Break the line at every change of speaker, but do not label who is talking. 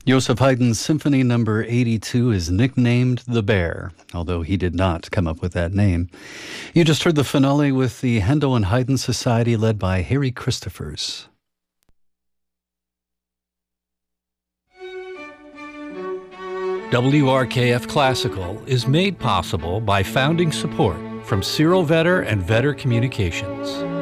Joseph Haydn's Symphony Number 82 is nicknamed The Bear, although he did not come up with that name. You just heard the finale with the Handel and Haydn Society led by Harry Christophers.
WRKF Classical is made possible by founding support from Cyril Vetter and Vetter Communications.